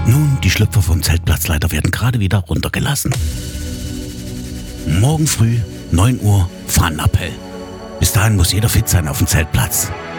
Nun, die Schlüpfer vom Zeltplatzleiter werden gerade wieder runtergelassen. Morgen früh, 9 Uhr, Fahnenappell. Bis dahin muss jeder fit sein auf dem Zeltplatz.